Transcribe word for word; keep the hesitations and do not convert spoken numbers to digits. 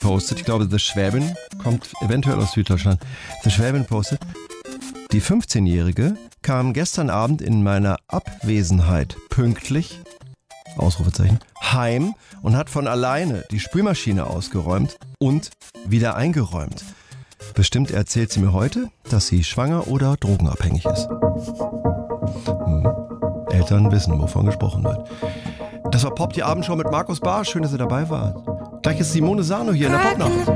postet, ich glaube The Schwäbin, kommt eventuell aus Süddeutschland. The Schwäbin postet, die fünfzehnjährige kam gestern Abend in meiner Abwesenheit pünktlich, Ausrufezeichen, heim und hat von alleine die Spülmaschine ausgeräumt und wieder eingeräumt. Bestimmt erzählt sie mir heute, dass sie schwanger oder drogenabhängig ist. Hm. Eltern wissen, wovon gesprochen wird. Das war Pop, die Abendshow mit Markus Barsch. Schön, dass ihr dabei wart. Gleich ist Simone Sano hier in der Popnacht.